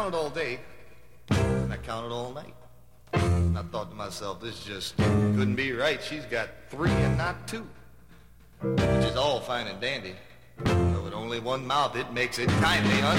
counted all day, and I counted all night. And I thought to myself, this just couldn't be right. She's got 3 and not 2, which is all fine and dandy. But with only one mouth, it makes it kindly